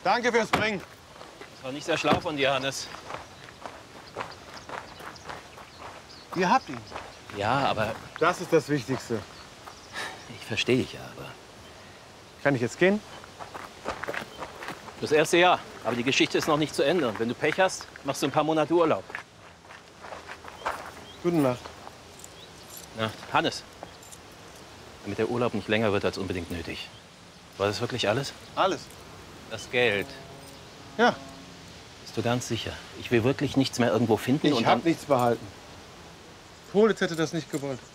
Danke fürs Bringen. Das war nicht sehr schlau von dir, Hannes. Ihr habt ihn. Ja, aber Das ist das Wichtigste. ich verstehe dich ja, aber Kann ich jetzt gehen? das erste Jahr. Aber die Geschichte ist noch nicht zu Ende. Und wenn du Pech hast, machst du ein paar Monate Urlaub. Gute Nacht. Nacht. Hannes, damit der Urlaub nicht länger wird als unbedingt nötig. War das wirklich alles? Alles. Das Geld. Ja, Bist du ganz sicher? Ich will wirklich nichts mehr irgendwo finden und ich dann... habe nichts behalten. Politz hätte das nicht gewollt.